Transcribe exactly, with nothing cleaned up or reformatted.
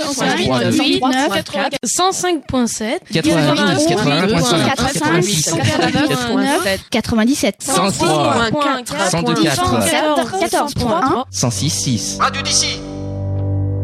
soixante-huit, neuf, cent cinq virgule sept, quatre-vingt-dix, quatre-vingt-un, quatre-vingt-six, quatre-vingt-dix-sept, cent trois, cent deux, quatre, quatorze, cent six, six. Radio d'ici.